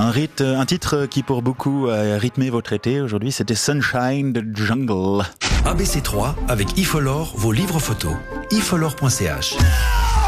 Un titre qui pour beaucoup a rythmé votre été aujourd'hui, c'était Sunshine de Jungle. ABC3 avec Ifolore, vos livres photos. ifolore.ch